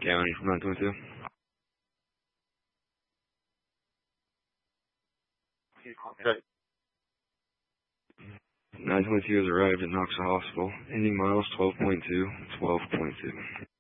County from 922. 922 has arrived at Knoxville Hospital. Ending miles 12.2, 12.2.